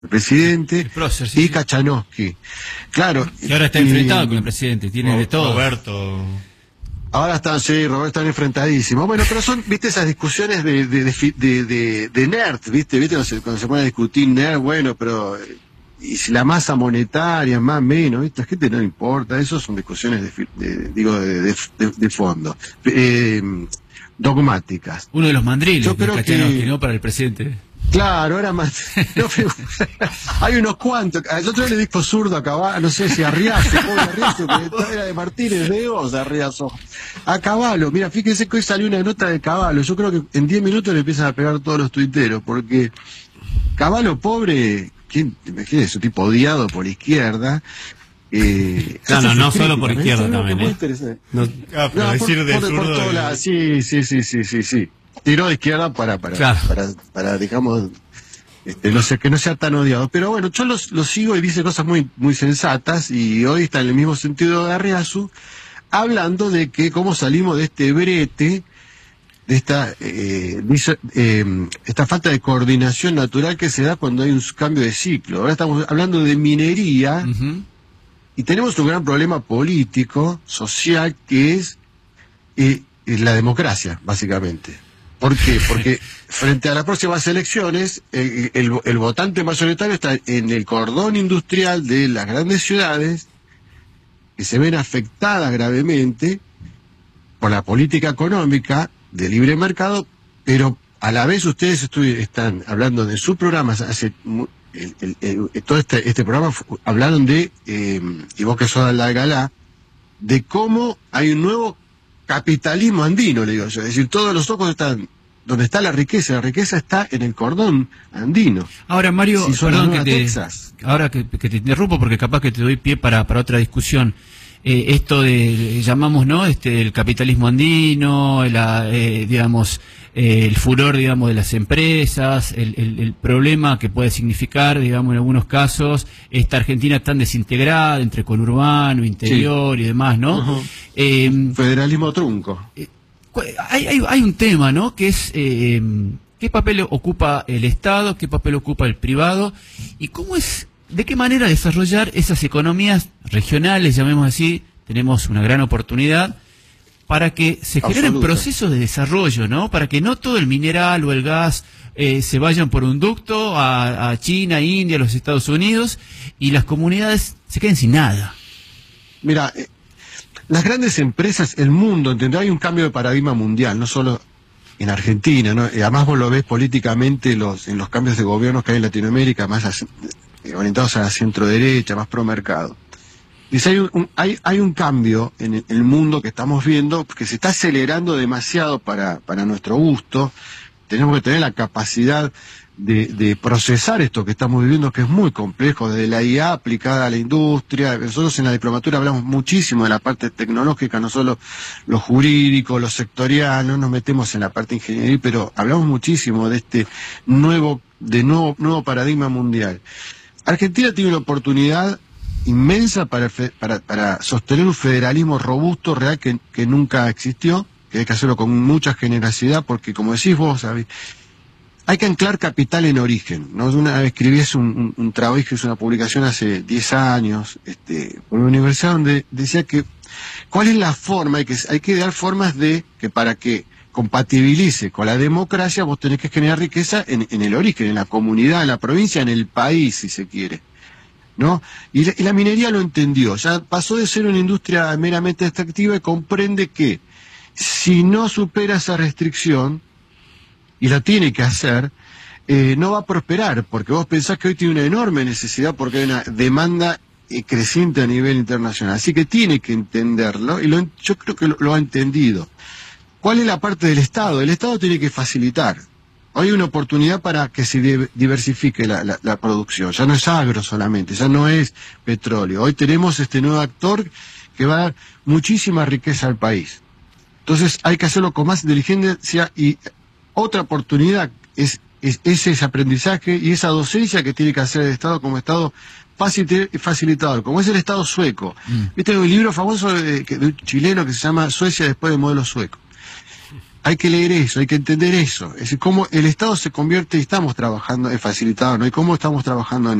el presidente, El prócer, sí, y sí. Kachanowski. Claro. Que ahora está enfrentado con el presidente, tiene de todo. Roberto. Ahora están, sí, Roberto, están enfrentadísimos. Bueno, pero son, viste, esas discusiones de nerd, viste, cuando se pone a discutir nerd, bueno, pero y si la masa monetaria, más menos, ¿viste? A la gente no le importa, eso son discusiones de fondo, dogmáticas. Uno de los mandriles Yo creo de Kachanowski, que- ¿no? Para el presidente. Claro, era más. No, hay unos cuantos. El otro día le dijo zurdo a Caballo, no sé si a Riazo, pobre Riazo, que era de Martínez de Osa, Riazo. A Caballo, mira, fíjense que hoy salió una nota de Caballo. Yo creo que en 10 minutos le empiezan a pegar todos los tuiteros, porque Caballo, pobre, ¿quién? Imagínese, un tipo odiado por la izquierda. No solo por izquierda también, muy ¿eh? interesante. No, pero No, decir de por zurdo. todos lados. Sí. Tiró de izquierda Claro. para digamos, no sé, que no sea tan odiado. Pero bueno, yo los sigo y dice cosas muy, muy sensatas, y hoy está en el mismo sentido de Arriazu, hablando de que cómo salimos de este brete, de esta falta de coordinación natural que se da cuando hay un cambio de ciclo. Ahora estamos hablando de minería. Ujú. Y tenemos un gran problema político, social, que es la democracia, básicamente. ¿Por qué? Porque frente a las próximas elecciones, el votante mayoritario está en el cordón industrial de las grandes ciudades, que se ven afectadas gravemente por la política económica de libre mercado, pero a la vez ustedes están hablando de sus programas hace todo este programa hablaron de, y vos que sos de la Galá, de cómo hay un nuevo capitalismo andino, le digo yo. Es decir, todos los ojos están donde está la riqueza está en el cordón andino. Ahora, Mario, Si son perdón las que nuevas te, Texas. ahora que te interrumpo porque capaz que te doy pie para otra discusión. Esto de, llamamos, ¿no? El capitalismo andino, digamos, el furor, digamos, de las empresas, el problema que puede significar, digamos, en algunos casos, esta Argentina tan desintegrada entre conurbano, interior y demás, ¿no? Ujú. Federalismo trunco. Hay un tema, ¿no? Que es qué papel ocupa el Estado, qué papel ocupa el privado y de qué manera desarrollar esas economías regionales, llamemos así. Tenemos una gran oportunidad para que se generen Absoluta. procesos de desarrollo, ¿no? Para que no todo el mineral o el gas se vayan por un ducto a China, India, los Estados Unidos y las comunidades se queden sin nada. Mira, las grandes empresas, el mundo, ¿entendés? Hay un cambio de paradigma mundial, no solo en Argentina, ¿no? Y además vos lo ves políticamente en los cambios de gobiernos que hay en Latinoamérica, más orientados a la centro-derecha, más pro-mercado. Dice, hay un cambio en el mundo que estamos viendo, que se está acelerando demasiado para nuestro gusto. Tenemos que tener la capacidad de procesar esto que estamos viviendo, que es muy complejo, desde la IA aplicada a la industria. Nosotros en la diplomatura hablamos muchísimo de la parte tecnológica, no solo lo jurídico, lo sectorial, no nos metemos en la parte ingeniería, pero hablamos muchísimo de este nuevo paradigma mundial. Argentina tiene una oportunidad inmensa para sostener un federalismo robusto, real, que nunca existió, que hay que hacerlo con mucha generosidad, porque como decís vos, ¿sabes? Hay que anclar capital en origen, ¿no? Una vez escribí un trabajo, es una publicación hace 10 años, por una universidad, donde decía que cuál es la forma, hay que dar formas para que compatibilice con la democracia, vos tenés que generar riqueza en el origen, en la comunidad, en la provincia, en el país, si se quiere, ¿no? Y la minería lo entendió, ya pasó de ser una industria meramente extractiva y comprende que si no supera esa restricción, y la tiene que hacer, no va a prosperar, porque vos pensás que hoy tiene una enorme necesidad porque hay una demanda creciente a nivel internacional, así que tiene que entenderlo, y yo creo que lo ha entendido. ¿Cuál es la parte del Estado? El Estado tiene que facilitar. Hoy hay una oportunidad para que se diversifique la producción. Ya no es agro solamente, ya no es petróleo. Hoy tenemos este nuevo actor que va a dar muchísima riqueza al país. Entonces hay que hacerlo con más inteligencia, y otra oportunidad es ese aprendizaje y esa docencia que tiene que hacer el Estado como Estado facilitador, como es el Estado sueco. Viste, hay un libro famoso de un chileno que se llama Suecia después del modelo sueco. hay que leer eso, hay que entender eso. Es decir, cómo el Estado se convierte y estamos trabajando, es facilitado, ¿no? Y cómo estamos trabajando en